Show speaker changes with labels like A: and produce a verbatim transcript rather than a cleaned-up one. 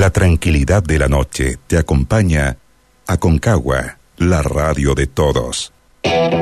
A: la tranquilidad de la noche te acompaña Aconcagua, la radio de todos.